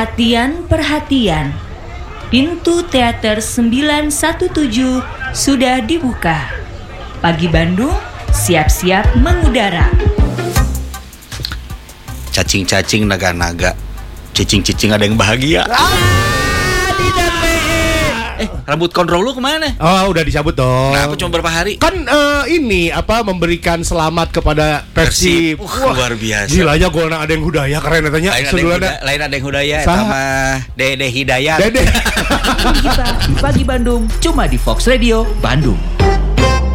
Perhatian, pintu teater 917 sudah dibuka. Pagi Bandung siap-siap mengudara. Cacing-cacing naga-naga, cicing-cicing ada yang bahagia. Rambut kontrol lu kemana? Oh, udah dicabut dong. Kenapa cuma berapa hari? Kan memberikan selamat kepada Persib. Luar biasa. Gila aja golna ada yang Hudaya keren katanya. Lain ada yang Hudaya sama Dede Hidayat. Pagi Bandung cuma di Fox Radio Bandung.